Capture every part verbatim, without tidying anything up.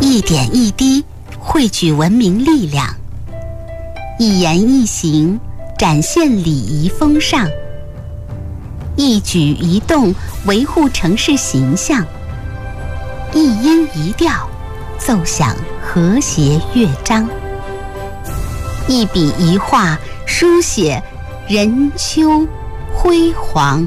一点一滴汇聚文明力量，一言一行展现礼仪风尚，一举一动维护城市形象，一音一调奏响和谐乐章，一笔一画书写任丘辉煌。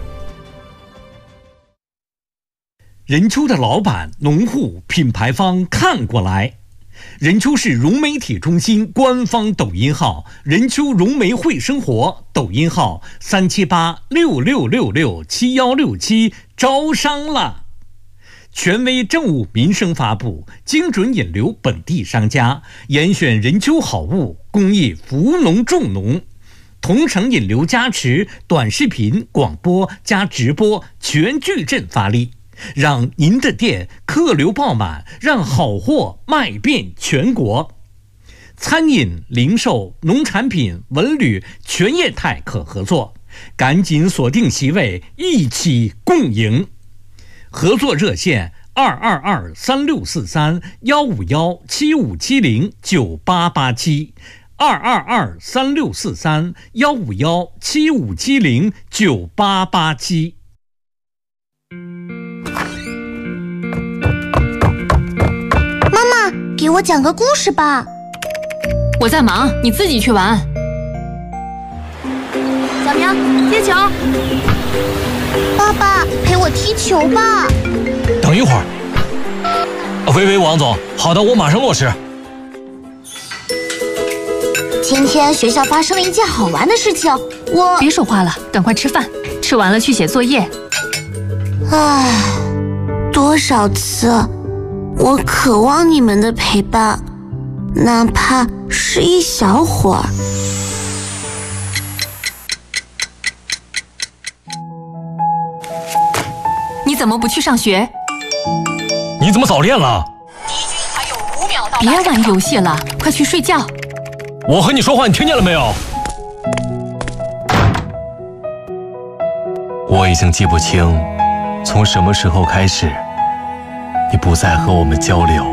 任丘的老板、农户、品牌方看过来。任丘市融媒体中心官方抖音号任丘融媒会生活，抖音号三七八六六六六七幺六七，招商了。权威政务民生发布，精准引流本地商家，严选任丘好物，公益扶农种农，同城引流加持，短视频、广播加直播全矩阵发力，让您的店客流爆满，让好货卖遍全国。餐饮、零售、农产品、文旅全业态可合作，赶紧锁定席位，一起共赢。合作热线二二二三六四三幺五幺七五七零九八八七，二二二三六四三幺五幺七五七零九八八七。 妈妈，给我讲个故事吧。 我在忙，你自己去玩。 小明，接球。爸爸，陪我踢球吧。 等一会儿。喂喂，王总，好的，我马上落实。 今天学校发生了一件好玩的事情，我…… 别说话了，赶快吃饭，吃完了去写作业。 唉，多少次，我渴望你们的陪伴，哪怕是一小会儿。 你怎么不去上学？ 你怎么早恋了？ 别玩游戏了，快去睡觉。 我和你说话，你听见了没有？我已经记不清，从什么时候开始，你不再和我们交流。